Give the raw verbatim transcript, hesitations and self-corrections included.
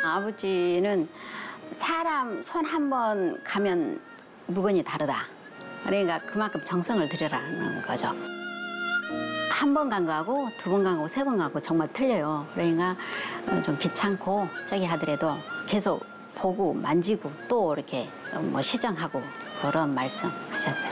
아버지는 사람 손 한 번 가면 물건이 다르다. 그러니까 그만큼 정성을 들여라는 거죠. 한 번 간 거하고 두 번 간 거하고 세 번 가고 정말 틀려요. 그러니까 좀 귀찮고 저기 하더라도 계속 보고 만지고 또 이렇게 뭐 시정하고 그런 말씀 하셨어요.